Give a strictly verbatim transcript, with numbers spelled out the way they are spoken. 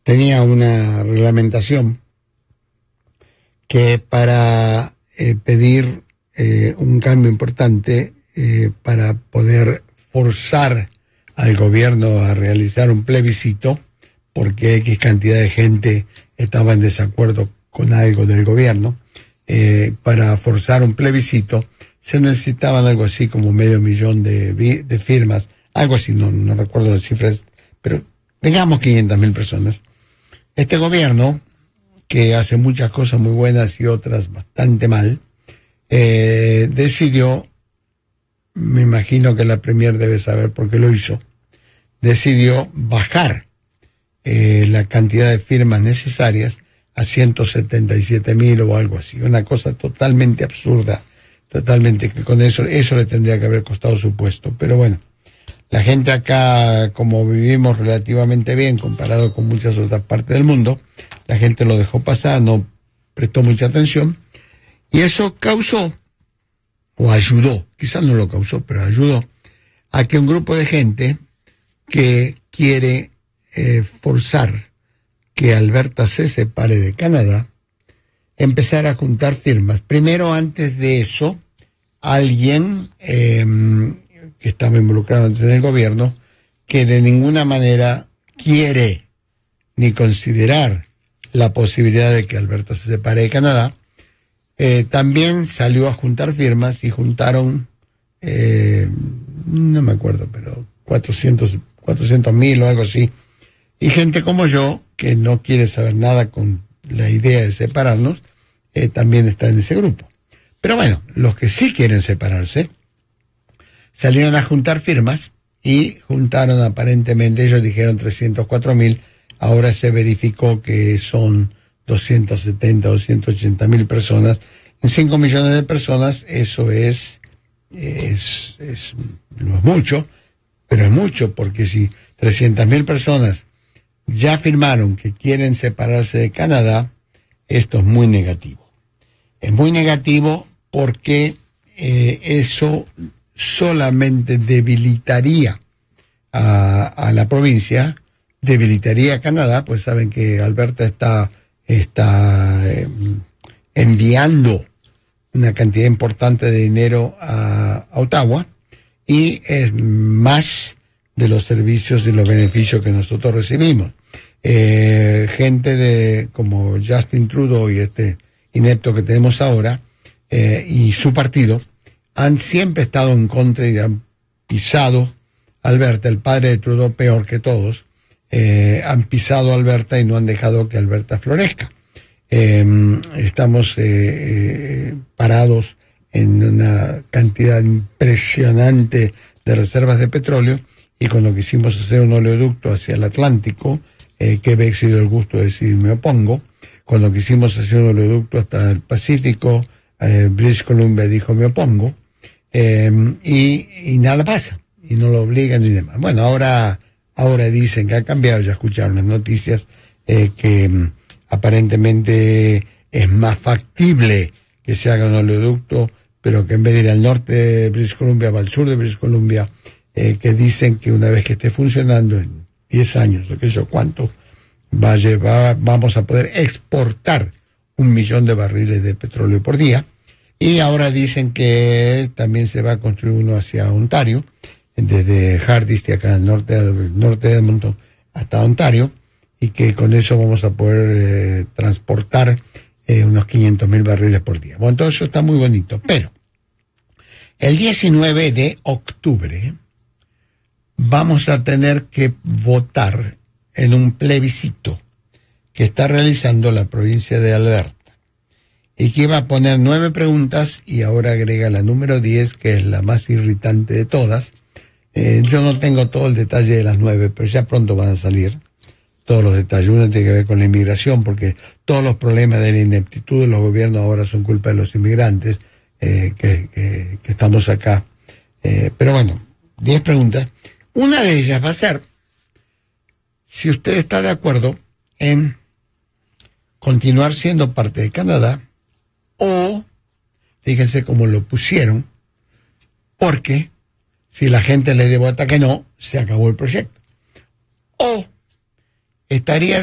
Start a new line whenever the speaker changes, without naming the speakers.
tenía una reglamentación que para eh, pedir eh, un cambio importante, eh, para poder forzar al gobierno a realizar un plebiscito, porque X cantidad de gente estaba en desacuerdo con algo del gobierno, eh, para forzar un plebiscito se necesitaban algo así como medio millón de, de firmas, algo así, no, no recuerdo las cifras, pero digamos quinientas mil personas. Este gobierno, que hace muchas cosas muy buenas y otras bastante mal, eh, decidió, me imagino que la Premier debe saber por qué lo hizo, decidió bajar eh, la cantidad de firmas necesarias a ciento setenta y siete mil o algo así, una cosa totalmente absurda, totalmente, que con eso, eso le tendría que haber costado su puesto, pero bueno, la gente acá, como vivimos relativamente bien comparado con muchas otras partes del mundo, la gente lo dejó pasar, no prestó mucha atención, y eso causó, o ayudó, quizás no lo causó, pero ayudó, a que un grupo de gente que quiere eh, forzar que Alberta se separe de Canadá, empezara a juntar firmas. Primero, antes de eso, alguien eh, que estaba involucrado antes en el gobierno, que de ninguna manera quiere ni considerar la posibilidad de que Alberta se separe de Canadá, eh, también salió a juntar firmas y juntaron, eh, no me acuerdo, pero cuatrocientos mil o algo así. Y gente como yo, que no quiere saber nada con la idea de separarnos, eh, también está en ese grupo. Pero bueno, los que sí quieren separarse, salieron a juntar firmas y juntaron aparentemente, ellos dijeron trescientos cuatro mil, ahora se verificó que son doscientos setenta, doscientos ochenta mil personas. En cinco millones de personas eso es, es, es, no es mucho, pero es mucho, porque si trescientas mil personas ya afirmaron que quieren separarse de Canadá, esto es muy negativo. Es muy negativo porque eh, eso solamente debilitaría a, a la provincia, debilitaría a Canadá, pues saben que Alberta está, está eh, enviando una cantidad importante de dinero a, a Ottawa, y es más de los servicios y los beneficios que nosotros recibimos. Eh, gente de como Justin Trudeau y este inepto que tenemos ahora, eh, y su partido, han siempre estado en contra y han pisado Alberta. El padre de Trudeau, peor que todos, eh, han pisado Alberta y no han dejado que Alberta florezca. Eh, estamos eh, eh, parados en una cantidad impresionante de reservas de petróleo, y con lo que hicimos hacer un oleoducto hacia el Atlántico, eh, Quebec se dio el gusto de decir me opongo. Con lo que hicimos hacer un oleoducto hasta el Pacífico, eh, British Columbia dijo me opongo, eh, y, y nada pasa, y no lo obligan ni demás. Bueno, ahora, ahora dicen que ha cambiado, ya escucharon las noticias, eh, que um, aparentemente es más factible que se haga un oleoducto, pero que en vez de ir al norte de British Columbia va al sur de British Columbia, eh, que dicen que una vez que esté funcionando en diez años, o qué sé yo cuánto, va a llevar, vamos a poder exportar un millón de barriles de petróleo por día. Y ahora dicen que también se va a construir uno hacia Ontario, desde Hardisty, acá al norte, al norte de Edmonton, hasta Ontario, y que con eso vamos a poder eh, transportar eh, unos quinientos mil barriles por día. Bueno, todo eso está muy bonito, pero el diecinueve de octubre vamos a tener que votar en un plebiscito que está realizando la provincia de Alberta, y que iba a poner nueve preguntas, y ahora agrega la número diez, que es la más irritante de todas. Eh, yo no tengo todo el detalle de las nueve, pero ya pronto van a salir todos los detalles. Uno tiene que ver con la inmigración, porque todos los problemas de la ineptitud de los gobiernos ahora son culpa de los inmigrantes eh, que, que, que estamos acá. Eh, pero bueno, diez preguntas. Una de ellas va a ser si usted está de acuerdo en continuar siendo parte de Canadá, o, fíjense cómo lo pusieron, porque si la gente le vota que no, se acabó el proyecto. O estaría